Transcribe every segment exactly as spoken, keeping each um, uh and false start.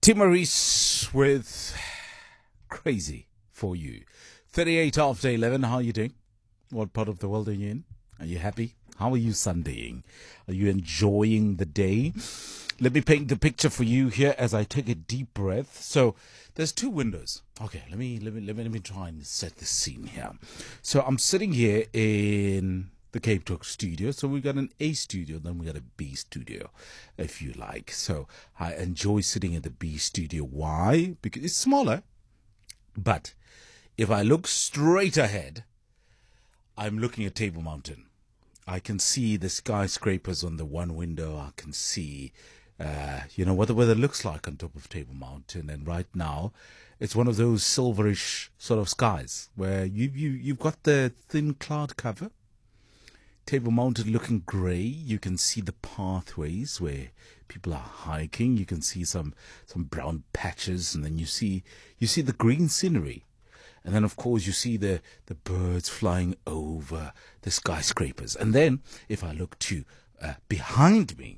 Timorese with Crazy for You. thirty-eight after eleven. How are you doing? What part of the world are you in? Are you happy? How are you Sundaying? Are you enjoying the day? Let me paint the picture for you here as I take a deep breath. So there's two windows. Okay, let me let me let me let me try and set the scene here. So I'm sitting here in the Cape Talk studio. So we got an A studio, then we got a B studio, if you like. So I enjoy sitting at the B studio. Why? Because it's smaller. But if I look straight ahead, I'm looking at Table Mountain. I can see the skyscrapers on the one window. I can see, uh, you know, what the weather looks like on top of Table Mountain. And right now, it's one of those silverish sort of skies where you, you, you've got the thin cloud cover. Table Mountain looking grey. You can see the pathways where people are hiking. You can see some, some brown patches, and then you see you see the green scenery. And then, of course, you see the, the birds flying over the skyscrapers. And then, if I look to uh, behind me,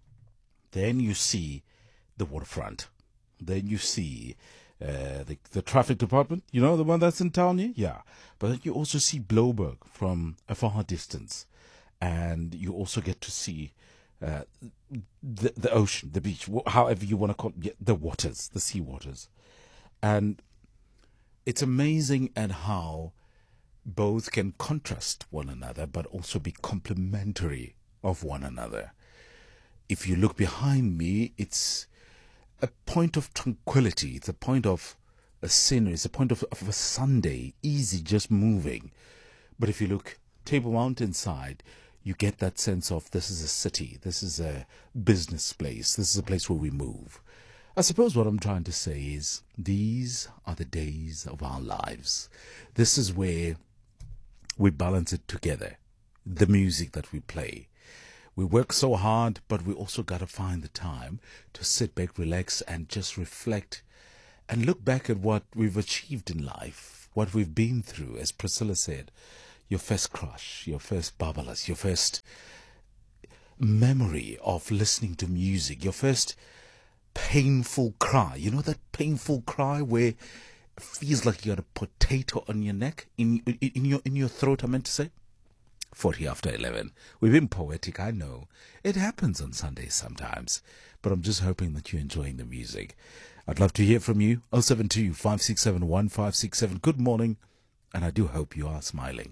then you see the waterfront. Then you see uh, the, the traffic department, you know, the one that's in town here? Yeah. But then you also see Blouberg from a far distance. And you also get to see uh, the, the ocean, the beach, however you want to call it, the waters, the sea waters. And it's amazing at how both can contrast one another, but also be complementary of one another. If you look behind me, it's a point of tranquility. It's a point of a scenery. It's a point of, of a Sunday, easy, just moving. But if you look Table Mountain side, you get that sense of this is a city. This is a business place. This is a place where we move. I suppose what I'm trying to say is these are the days of our lives. This is where we balance it together, the music that we play. We work so hard, but we also got to find the time to sit back, relax, and just reflect and look back at what we've achieved in life, what we've been through. As Priscilla said, your first crush, your first bubblers, your first memory of listening to music, your first painful cry. You know that painful cry where it feels like you got a potato on your neck, in, in, in your in your throat, I meant to say? forty after eleven. We've been poetic, I know. It happens on Sundays sometimes. But I'm just hoping that you're enjoying the music. I'd love to hear from you. oh seven two, five six seven, one five six seven. Good morning. And I do hope you are smiling.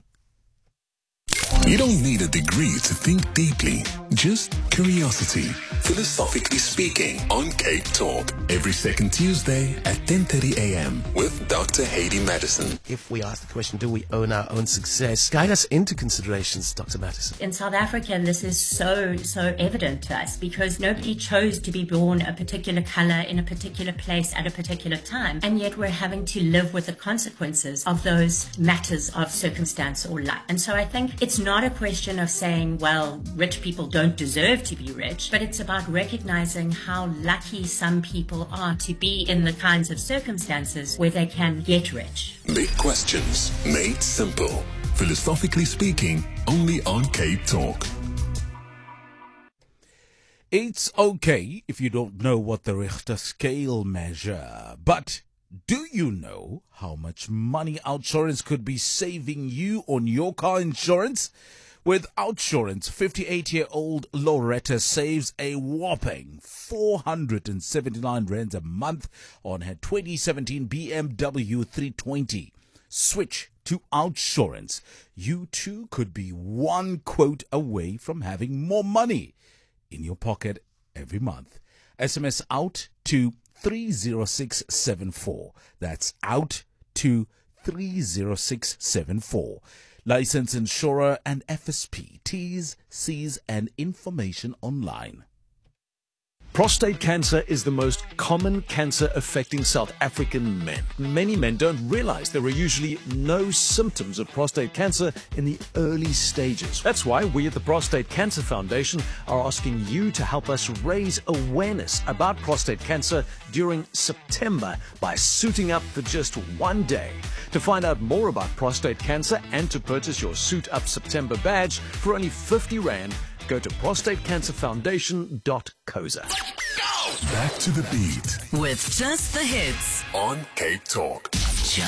You don't need a degree to think deeply, just curiosity. Philosophically Speaking on Cape Talk, every second Tuesday at ten thirty a.m. with Doctor Hedy Madison. If we ask the question, do we own our own success? Guide us into considerations, Doctor Madison. In South Africa, this is so, so evident to us because nobody chose to be born a particular color in a particular place at a particular time. And yet we're having to live with the consequences of those matters of circumstance or luck. And so I think it's not a question of saying, well, rich people don't deserve to be rich, but it's about recognizing how lucky some people are to be in the kinds of circumstances where they can get rich. Big questions made simple. Philosophically Speaking, only on Cape Talk. It's okay if you don't know what the Richter scale measure, but do you know how much money Outsurance could be saving you on your car insurance? With Outsurance, fifty-eight-year-old Loretta saves a whopping four hundred seventy-nine rands a month on her twenty seventeen B M W three twenty. Switch to Outsurance. You too could be one quote away from having more money in your pocket every month. S M S out to three zero six seven four. That's out to three zero six seven four. Licensed insurer and F S P. T's, C's and information online. Prostate cancer is the most common cancer affecting South African men. Many men don't realize there are usually no symptoms of prostate cancer in the early stages. That's why we at the Prostate Cancer Foundation are asking you to help us raise awareness about prostate cancer during September by suiting up for just one day. To find out more about prostate cancer and to purchase your Suit Up September badge for only fifty rand, go to prostate cancer foundation dot co za. Back to the beat With just the hits. on Cape Talk.